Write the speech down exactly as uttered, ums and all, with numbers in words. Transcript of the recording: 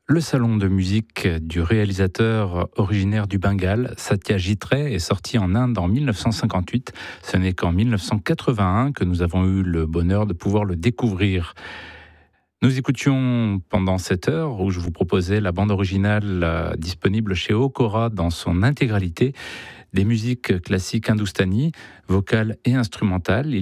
Le salon de musique du réalisateur originaire du Bengale, Satyajit Ray, est sorti en Inde en dix-neuf cent cinquante-huit. Ce n'est qu'en dix-neuf cent quatre-vingt-un que nous avons eu le bonheur de pouvoir le découvrir. Nous écoutions pendant cette heure où je vous proposais la bande originale euh, disponible chez Okora dans son intégralité, des musiques classiques hindoustanies, vocales et instrumentales.